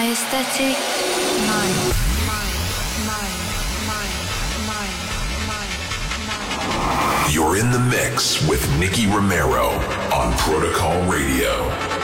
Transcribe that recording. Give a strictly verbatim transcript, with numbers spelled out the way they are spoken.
aesthetic mind, mind, mind, mind, mind, mind, mind. You're in the mix with Nicky Romero on Protocol Radio.